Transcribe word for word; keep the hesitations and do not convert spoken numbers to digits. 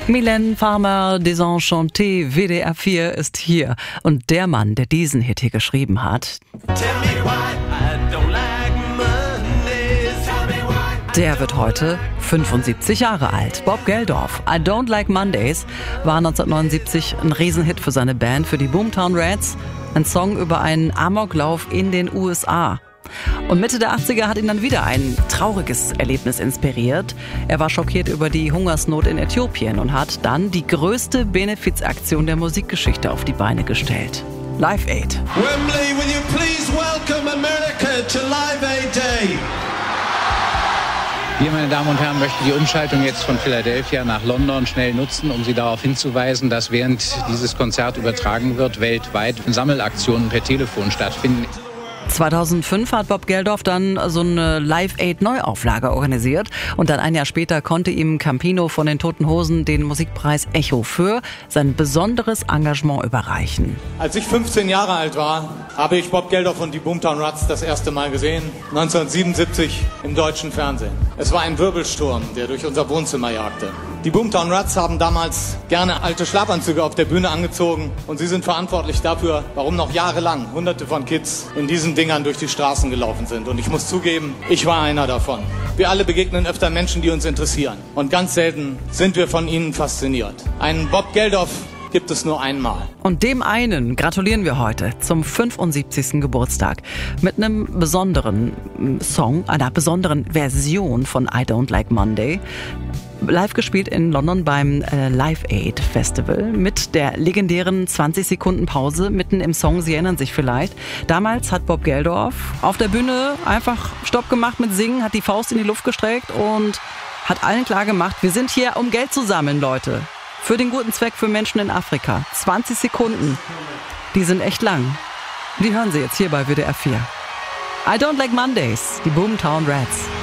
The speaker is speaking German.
Mylène Farmer, Desenchanté, W D R vier ist hier. Und der Mann, der diesen Hit hier geschrieben hat, der wird heute fünfundsiebzig Jahre alt. Bob Geldof. I Don't Like Mondays war neunzehnhundertneunundsiebzig ein Riesenhit für seine Band, für die Boomtown Rats. Ein Song über einen Amoklauf in den U S A. Und Mitte der achtziger hat ihn dann wieder ein trauriges Erlebnis inspiriert. Er war schockiert über die Hungersnot in Äthiopien und hat dann die größte Benefizaktion der Musikgeschichte auf die Beine gestellt. Live Aid. Wembley, will you please welcome America to Live Aid Day? Wir, meine Damen und Herren, möchten die Umschaltung jetzt von Philadelphia nach London schnell nutzen, um Sie darauf hinzuweisen, dass während dieses Konzert übertragen wird, weltweit Sammelaktionen per Telefon stattfinden. zweitausendfünf hat Bob Geldof dann so eine Live-Aid-Neuauflage organisiert und dann ein Jahr später konnte ihm Campino von den Toten Hosen den Musikpreis Echo für sein besonderes Engagement überreichen. Als ich fünfzehn Jahre alt war, habe ich Bob Geldof und die Boomtown Rats das erste Mal gesehen, neunzehnhundertsiebenundsiebzig im deutschen Fernsehen. Es war ein Wirbelsturm, der durch unser Wohnzimmer jagte. Die Boomtown Rats haben damals gerne alte Schlafanzüge auf der Bühne angezogen und sie sind verantwortlich dafür, warum noch jahrelang Hunderte von Kids in diesen Dingern durch die Straßen gelaufen sind. Und ich muss zugeben, ich war einer davon. Wir alle begegnen öfter Menschen, die uns interessieren. Und ganz selten sind wir von ihnen fasziniert. Einen Bob Geldof gibt es nur einmal. Und dem einen gratulieren wir heute zum fünfundsiebzigsten Geburtstag mit einem besonderen Song, einer besonderen Version von I Don't Like Monday. Live gespielt in London beim äh, Live Aid Festival mit der legendären zwanzig Sekunden Pause mitten im Song. Sie erinnern sich vielleicht. Damals hat Bob Geldof auf der Bühne einfach Stopp gemacht mit Singen, hat die Faust in die Luft gestreckt und hat allen klar gemacht, wir sind hier, um Geld zu sammeln, Leute. Für den guten Zweck für Menschen in Afrika. zwanzig Sekunden. Die sind echt lang. Die hören Sie jetzt hier bei W D R vier. I Don't Like Mondays, die Boomtown Rats.